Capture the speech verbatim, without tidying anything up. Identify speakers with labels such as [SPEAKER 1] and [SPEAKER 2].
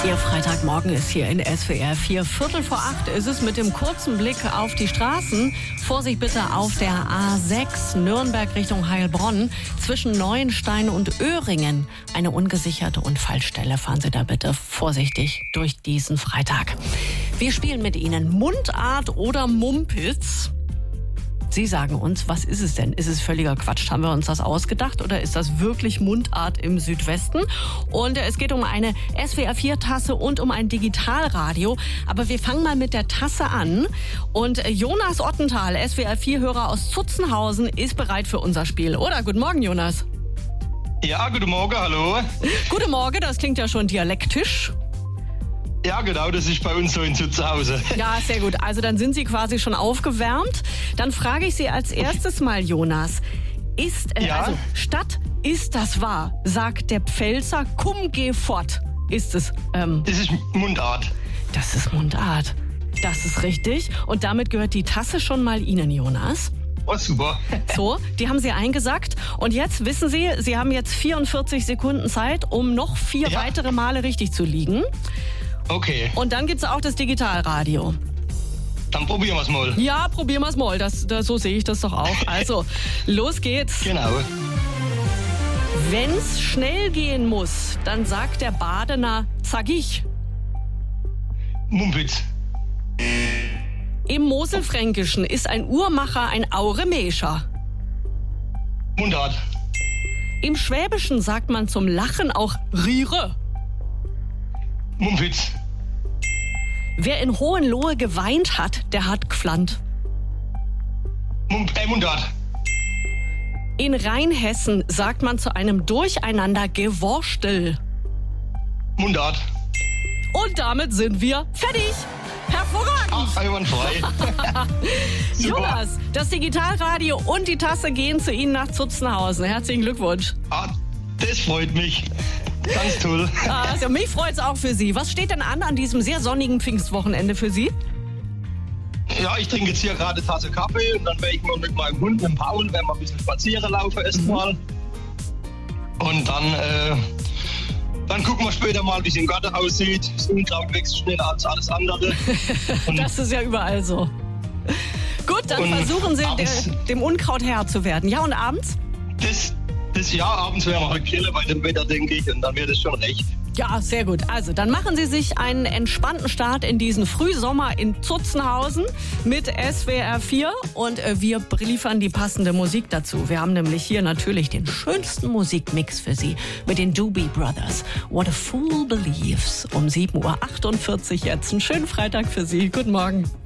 [SPEAKER 1] Ihr Freitagmorgen ist hier in S W R vier. Viertel vor acht ist es mit dem kurzen Blick auf die Straßen. Vorsicht bitte auf der A sechs Nürnberg Richtung Heilbronn. Zwischen Neuenstein und Öhringen eine ungesicherte Unfallstelle. Fahren Sie da bitte vorsichtig durch diesen Freitag. Wir spielen mit Ihnen Mundart oder Mumpitz. Sie sagen uns, was ist es denn? Ist es völliger Quatsch? Haben wir uns das ausgedacht oder ist das wirklich Mundart im Südwesten? Und es geht um eine S W R vier Tasse und um ein Digitalradio. Aber wir fangen mal mit der Tasse an. Und Jonas Ottenthal, S W R vier Hörer aus Zutzenhausen, ist bereit für unser Spiel. Oder? Guten Morgen, Jonas.
[SPEAKER 2] Ja, guten Morgen, hallo.
[SPEAKER 1] Guten Morgen, das klingt ja schon dialektisch.
[SPEAKER 2] Ja, genau, das ist bei uns so in Zuhause.
[SPEAKER 1] Ja, sehr gut. Also dann sind Sie quasi schon aufgewärmt. Dann frage ich Sie als erstes mal, Jonas. Ist, äh,
[SPEAKER 2] Ja?
[SPEAKER 1] also Stadt, ist das wahr? Sagt der Pfälzer, komm, geh fort. Ist es, ähm,
[SPEAKER 2] Das ist Mundart.
[SPEAKER 1] das ist Mundart. Das ist richtig. Und damit gehört die Tasse schon mal Ihnen, Jonas.
[SPEAKER 2] Oh, super.
[SPEAKER 1] So, die haben Sie eingesackt. Und jetzt wissen Sie, Sie haben jetzt vierundvierzig Sekunden Zeit, um noch vier
[SPEAKER 2] Ja.
[SPEAKER 1] weitere Male richtig zu liegen.
[SPEAKER 2] Okay,
[SPEAKER 1] Und dann gibt's auch das Digitalradio.
[SPEAKER 2] dann probieren wir es mal.
[SPEAKER 1] Ja, probieren wir es mal. Das, das, so sehe ich das doch auch. Also, los geht's.
[SPEAKER 2] Genau.
[SPEAKER 1] Wenn's schnell gehen muss, dann sagt der Badener, zack ich.
[SPEAKER 2] Mumpitz.
[SPEAKER 1] Im Moselfränkischen ist ein Uhrmacher ein Auremescher.
[SPEAKER 2] Mundart.
[SPEAKER 1] Im Schwäbischen sagt man zum Lachen auch Riere.
[SPEAKER 2] Mumpitz.
[SPEAKER 1] Wer in Hohenlohe geweint hat, der hat gflannt.
[SPEAKER 2] Mund, äh, Mundart.
[SPEAKER 1] In Rheinhessen sagt man zu einem Durcheinander Geworstel.
[SPEAKER 2] Mundart.
[SPEAKER 1] Und damit sind wir fertig. Hervorragend.
[SPEAKER 2] Ach, einwandfrei. Super.
[SPEAKER 1] Jonas, das Digitalradio und die Tasse gehen zu Ihnen nach Zutzenhausen. Herzlichen Glückwunsch.
[SPEAKER 2] Ah, das freut mich. Ganz toll.
[SPEAKER 1] Also mich freut's auch für Sie. Was steht denn an an diesem sehr sonnigen Pfingstwochenende für Sie?
[SPEAKER 2] Ja, ich trinke jetzt hier gerade eine Tasse Kaffee und dann werde ich mal mit meinem Hund, mit dem Paul, werden wir ein bisschen spazieren laufen erstmal. Und dann, äh, dann gucken wir später mal, wie es im Garten aussieht. Das Unkraut wächst schneller als alles andere. Und
[SPEAKER 1] Das ist ja überall so. Gut, dann
[SPEAKER 2] Und
[SPEAKER 1] versuchen Sie,
[SPEAKER 2] abends-
[SPEAKER 1] der, dem Unkraut Herr zu werden. Ja, und abends?
[SPEAKER 2] das, das Jahr abends werden wir halt grillen bei dem Wetter, denke ich, und dann wird es schon recht.
[SPEAKER 1] Ja, sehr gut. Also, dann machen Sie sich einen entspannten Start in diesen Frühsommer in Zutzenhausen mit S W R vier und äh, wir liefern die passende Musik dazu. Wir haben nämlich hier natürlich den schönsten Musikmix für Sie mit den Doobie Brothers. What a Fool Believes. Um sieben Uhr achtundvierzig jetzt. Einen schönen Freitag für Sie. Guten Morgen.